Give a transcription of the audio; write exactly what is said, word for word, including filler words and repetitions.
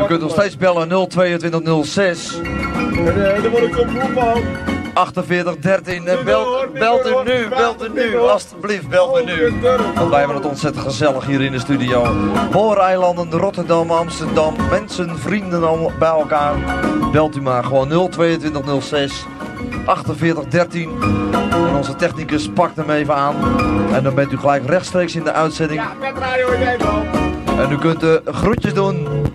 kunt nog steeds bellen nul tweeëntwintig nul zes. En dan word ik oproep aan. achtenveertig dertien en belt, belt u nu, belt u nu, alstublieft, belt u nu. Want wij hebben het ontzettend gezellig hier in de studio. Booreilanden, Rotterdam, Amsterdam, mensen, vrienden allemaal bij elkaar. Belt u maar gewoon nul tweeëntwintig nul zes achtenveertig dertien. En onze technicus pakt hem even aan. En dan bent u gelijk rechtstreeks in de uitzending. Ja, met Radio Nederland. En u kunt de groetjes doen